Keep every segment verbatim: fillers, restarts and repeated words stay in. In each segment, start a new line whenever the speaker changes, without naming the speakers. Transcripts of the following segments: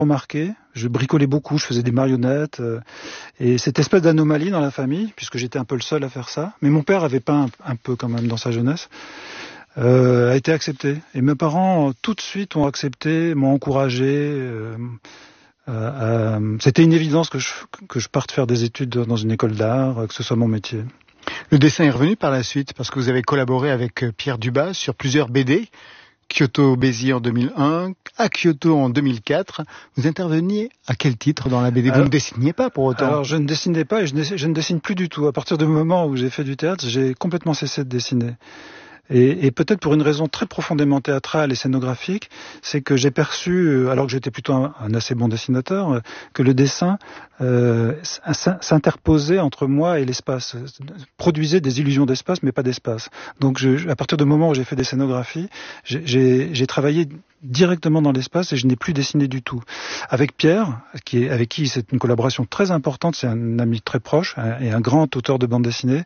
remarqué. Je bricolais beaucoup, je faisais des marionnettes. Euh, et cette espèce d'anomalie dans la famille, puisque j'étais un peu le seul à faire ça, mais mon père avait peint un, un peu quand même dans sa jeunesse, euh, a été accepté. Et mes parents, tout de suite, ont accepté, m'ont encouragé. Euh, euh, euh, c'était une évidence que je, que je parte faire des études dans une école d'art, que ce soit mon métier.
Le dessin est revenu par la suite, parce que vous avez collaboré avec Pierre Dubas sur plusieurs B D. Kyoto Béziers en deux mille un, à Kyoto en deux mille quatre. Vous interveniez à quel titre dans la B D? Vous alors, ne dessiniez pas pour autant?
Alors je ne dessinais pas et je ne, je ne dessine plus du tout. À partir du moment où j'ai fait du théâtre, j'ai complètement cessé de dessiner. Et, et peut-être pour une raison très profondément théâtrale et scénographique, c'est que j'ai perçu, alors que j'étais plutôt un, un assez bon dessinateur, que le dessin euh, s'interposait entre moi et l'espace, produisait des illusions d'espace, mais pas d'espace. Donc je, à partir du moment où j'ai fait des scénographies, j'ai, j'ai travaillé directement dans l'espace et je n'ai plus dessiné du tout. Avec Pierre, qui est, avec qui c'est une collaboration très importante, c'est un ami très proche un, et un grand auteur de bande dessinée,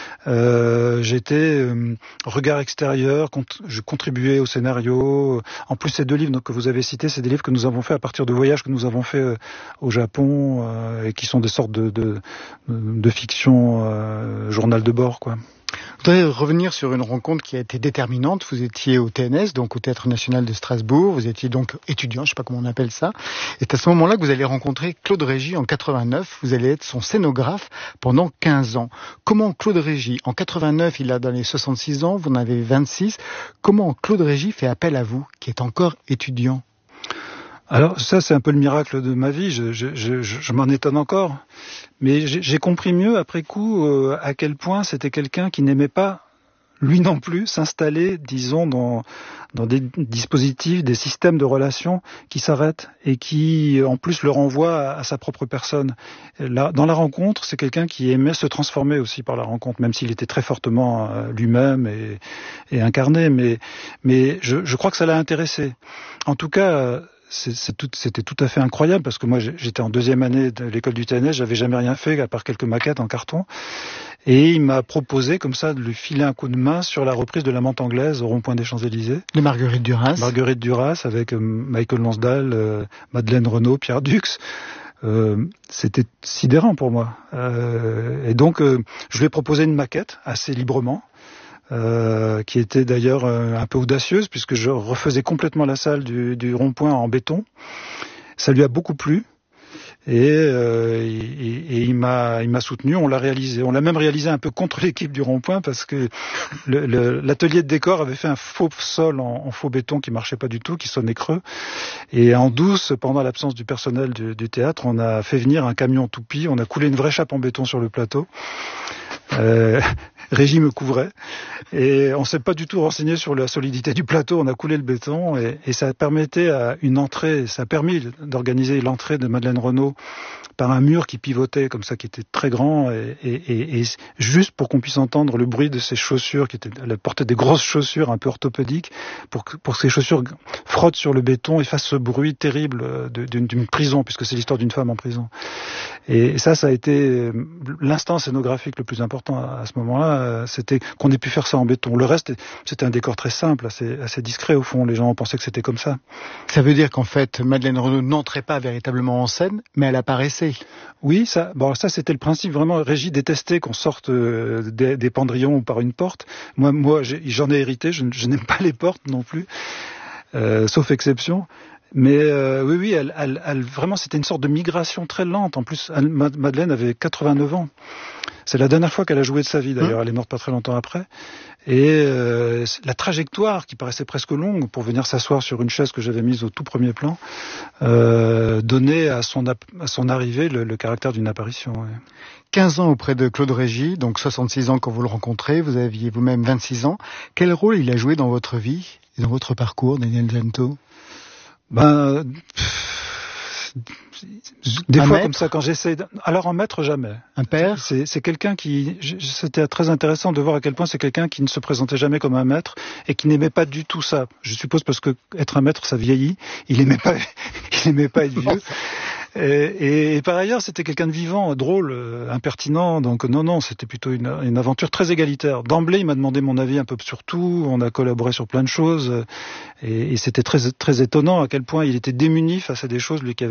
euh, j'étais euh, regard extérieur, cont- je contribuais au scénario. En plus, ces deux livres que vous avez cités, c'est des livres que nous avons faits à partir de voyages que nous avons faits euh, au Japon euh, et qui sont des sortes de, de, de fiction, euh, journal de bord, quoi.
Je voudrais revenir sur une rencontre qui a été déterminante. Vous étiez au T N S, donc au Théâtre National de Strasbourg. Vous étiez donc étudiant, je ne sais pas comment on appelle ça. Et c'est à ce moment-là que vous allez rencontrer Claude Régis en quatre-vingt-neuf. Vous allez être son scénographe pendant quinze ans. Comment Claude Régis, en quatre-vingt-neuf, il a dans les soixante-six ans, vous en avez vingt-six. Comment Claude Régis fait appel à vous, qui êtes encore étudiant?
Alors ça, c'est un peu le miracle de ma vie, je, je, je, je m'en étonne encore. Mais j'ai, j'ai compris mieux après coup euh, à quel point c'était quelqu'un qui n'aimait pas, lui non plus, s'installer, disons, dans, dans des dispositifs, des systèmes de relations qui s'arrêtent et qui, en plus, le renvoient à, à sa propre personne. Là, dans la rencontre, c'est quelqu'un qui aimait se transformer aussi par la rencontre, même s'il était très fortement euh, lui-même et, et incarné. Mais, mais je, je crois que ça l'a intéressé. En tout cas... Euh, C'est, c'est tout, c'était tout à fait incroyable parce que moi j'étais en deuxième année de l'école du T N S, j'avais jamais rien fait à part quelques maquettes en carton et il m'a proposé comme ça de lui filer un coup de main sur la reprise de La Menthe anglaise au rond-point des Champs-Élysées.
De Marguerite Duras.
Marguerite Duras avec euh, Michael Lonsdale, euh, Madeleine Renaud, Pierre Dux. Euh, c'était sidérant pour moi. Euh, et donc euh, je lui ai proposé une maquette assez librement. Euh, qui était d'ailleurs euh, un peu audacieuse puisque je refaisais complètement la salle du, du rond-point en béton. Ça lui a beaucoup plu et, euh, et, et il m'a, il m'a soutenu. On l'a réalisé. On l'a même réalisé un peu contre l'équipe du rond-point parce que le, le, l'atelier de décor avait fait un faux sol en, en faux béton qui marchait pas du tout, qui sonnait creux. Et en douce, pendant l'absence du personnel du, du théâtre, on a fait venir un camion toupie. On a coulé une vraie chape en béton sur le plateau. Euh, Régis me couvrait et on s'est pas du tout renseigné sur la solidité du plateau. On a coulé le béton et, et ça permettait à une entrée, ça a permis d'organiser l'entrée de Madeleine Renaud par un mur qui pivotait comme ça, qui était très grand et, et, et, et juste pour qu'on puisse entendre le bruit de ses chaussures, qui étaient, elle portait des grosses chaussures un peu orthopédiques, pour que, pour que ces chaussures frottent sur le béton et fassent ce bruit terrible de, d'une, d'une prison, puisque c'est l'histoire d'une femme en prison. Et ça, ça a été l'instant scénographique le plus important à, à ce moment-là, c'était qu'on ait pu faire ça en béton. Le reste, c'était un décor très simple, assez, assez discret au fond. Les gens pensaient que c'était comme ça.
Ça veut dire qu'en fait, Madeleine Renaud n'entrait pas véritablement en scène, mais elle apparaissait.
Oui, ça, bon, ça c'était le principe. Vraiment, Régis détestait qu'on sorte euh, des, des pendrillons ou par une porte. Moi, moi, j'ai, j'en ai hérité. Je, je n'aime pas les portes non plus, euh, sauf exception. Mais euh, oui, oui, elle, elle, elle, vraiment, c'était une sorte de migration très lente. En plus, elle, Madeleine avait quatre-vingt-neuf ans. C'est la dernière fois qu'elle a joué de sa vie, d'ailleurs. Mmh. Elle est morte pas très longtemps après. Et euh, la trajectoire, qui paraissait presque longue, pour venir s'asseoir sur une chaise que j'avais mise au tout premier plan, euh, donnait à son, à son arrivée le, le caractère d'une apparition. Ouais.
quinze ans auprès de Claude Régis, donc soixante-six ans quand vous le rencontrez, vous aviez vous-même vingt-six ans. Quel rôle il a joué dans votre vie et dans votre parcours, Daniel Gento?
Ben... Des
un
fois
maître?
Comme ça, quand j'essaie... De... Alors en maître, jamais.
Un père?
C'est, c'est quelqu'un qui... C'était très intéressant de voir à quel point c'est quelqu'un qui ne se présentait jamais comme un maître et qui n'aimait pas du tout ça. Je suppose parce que être un maître, ça vieillit. Il aimait pas, il aimait pas être vieux. Et, et, et par ailleurs, c'était quelqu'un de vivant, drôle, euh, impertinent. Donc non, non, c'était plutôt une, une aventure très égalitaire. D'emblée, il m'a demandé mon avis un peu sur tout. On a collaboré sur plein de choses. Et, et c'était très, très étonnant à quel point il était démuni face à des choses, lui, qui avait